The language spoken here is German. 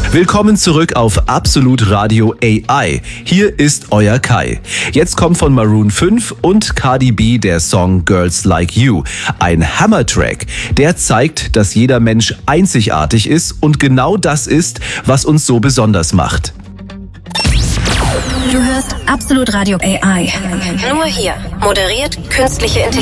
Willkommen zurück auf Absolut Radio AI. Hier ist euer Kai. Jetzt kommt von Maroon 5 und Cardi B der Song Girls Like You. Ein Hammer-Track, der zeigt, dass jeder Mensch einzigartig ist und genau das ist, was uns so besonders macht. Du hörst Absolut Radio AI. Nur hier. Moderiert künstliche Intelligenz.